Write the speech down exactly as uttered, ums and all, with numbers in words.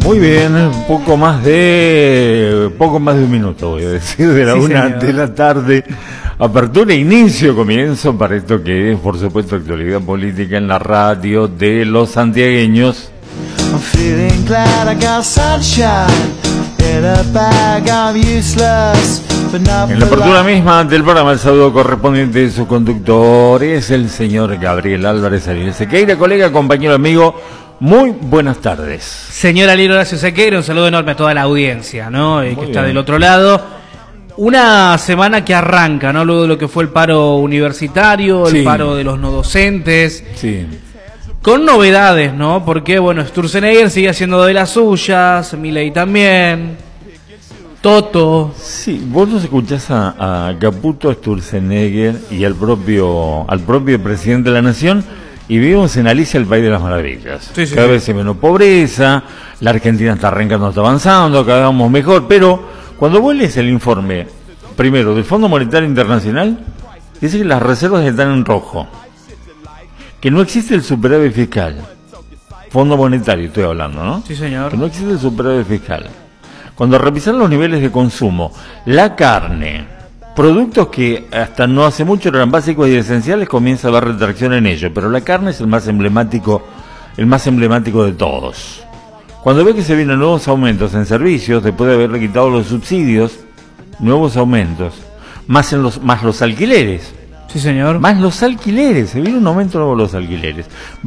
Muy bien, un poco más de poco más de un minuto, voy a decir, de la Sí, una señor. de la tarde. Apertura, inicio, comienzo para esto que es, por supuesto, actualidad política en la radio de los santiagueños. I'm feeling glad I got sunshine in a bag. I'm useless, but not En la for apertura long. misma del programa, el saludo correspondiente de su conductor es el señor Gabriel Álvarez Ariel Sequeira, colega, compañero, amigo. Muy buenas tardes. Señora Lilo Horacio Sequeira, un saludo enorme a toda la audiencia, ¿no? Eh, que Muy está bien. del otro lado. Una semana que arranca, ¿no? Luego de lo que fue el paro universitario, el Sí. paro de los no docentes, Sí. con novedades, ¿no? Porque, bueno, Sturzenegger sigue haciendo de las suyas, Milei también, Toto. Sí, vos los escuchás a, a Caputo, a Sturzenegger y al propio, al propio presidente de la Nación, y vivimos en Alicia, el país de las maravillas. Sí, sí, cada sí. vez hay menos pobreza, la Argentina está arrancando, está avanzando, cada vez vamos mejor, pero cuando vos lees el informe, primero, del Fondo Monetario Internacional, dice que las reservas están en rojo, que no existe el superávit fiscal. Fondo Monetario estoy hablando, ¿no? Sí, señor. Que no existe el superávit fiscal. Cuando revisan los niveles de consumo, la carne, productos que hasta no hace mucho eran básicos y esenciales, comienza a haber retracción en ello, pero la carne es el más emblemático, el más emblemático de todos. Cuando ve que se vienen nuevos aumentos en servicios, después de haberle quitado los subsidios, nuevos aumentos, más en los, más los alquileres, Sí, señor. más los alquileres, se viene un aumento nuevo de los alquileres.